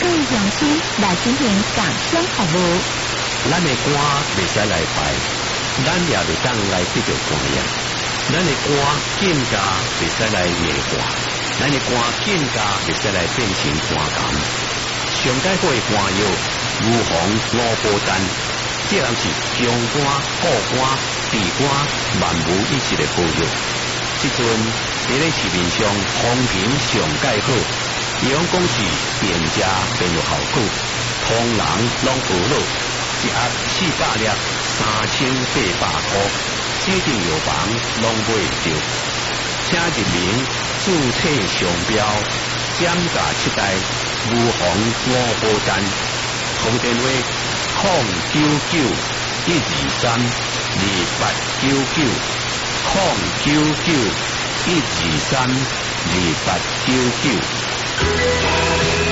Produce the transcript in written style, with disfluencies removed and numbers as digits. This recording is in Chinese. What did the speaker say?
用心来进行共享服务。 咱的歌袂使来拜，咱也袂当来得到官样。咱的歌更加袂使来夜歌，咱的歌更加袂使来变成歌琴。上解好的歌谣，如洪五波丹，这人是中歌、古歌、地歌万无一失的保育。即阵伫咧市面上风评上解好，伊讲讲是店家便有效果，通人拢有落，一盒400粒3800块，指定药房拢买得到。请入名注册商标，减价7代，如洪五波丹，通电话099-123-2899，099-123-2899。